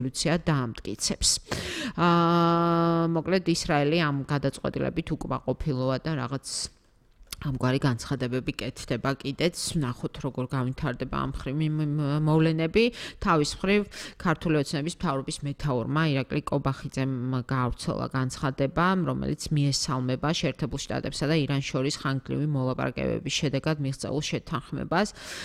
რევოლუცია დაამტკიცებს. მოკლედ ისრაელი ამ გადაწყვეტილებით უკმაყოფილოა და რაღაც ამგვარი განცხადებები კეთდება კიდეც, ნახოთ როგორ განვითარდება ამ მხრივ მოვლენები. თავის მხრივ ქართული ოცნების მთავრობის მეთაურმა ირაკლი კობახიძემ გაავრცელა განცხადება, რომელიც მიესალმება შეერთებულ შტატებსა და ირანს შორის ხანგრძლივი მოლაპარაკებების შედეგად მიღწეულ შეთანხმებას.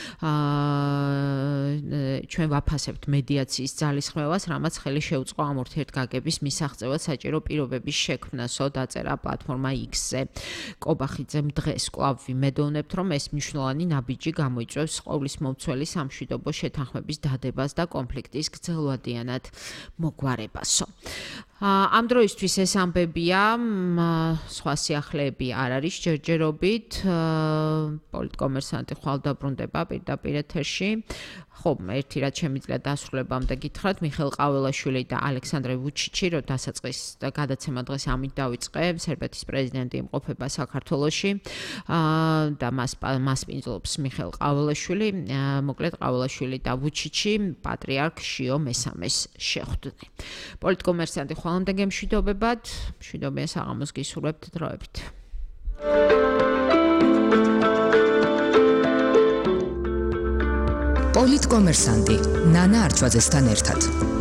ჩვენ ვაფასებთ მედიაციის ძალისხმევას, რამაც ხელი შეუწყო ამ ურთიერთგაგების მისაღწევად საჭირო პირობების შექმნასო, დაწერა პლატფორმა X-ზე. კობახიძემ დღეს კვლავ ვიმედოვნებთ, რომ ეს მნიშვნელოვანი ნაბიჯი გამოიწვევს ყოვლისმომცველი სამშვიდობო შეთანხმების დადებას და კონფლიქტის გრძელვადიანად მოგვარებასო. ამ დროისთვის ეს ამბებია, სხვა სიახლეები არ არის ჯერჯერობით. პოლიტკომერსანტი ხვალ დაბრუნდება პირდაპირ ეთერში. ხომ, ერთი რაც შემიძლია დასრულებამდე გითხრათ, მიხეილ ყაველაშვილი და ალექსანდრე ვუჩიჩი, რომ დასაწყის და გადაცემა დღეს ამით დავიწყე, სერბეთის პრეზიდენტი იმყოფება საქართველოში და მას პინძლობს მიხეილ ყაველაშვილი. მოკლედ ყაველაშვილი და ვუჩიჩი პატრიარქ შიო მესამეს შეხვდნენ. პოლიტკომერსანტი ხვალამდე გემშვიდობებად, მშვიდობიან საღამოს გისურვებთ დროებით. პოლიტკომერსანტი ნანა არჩვაძესთან ერთად.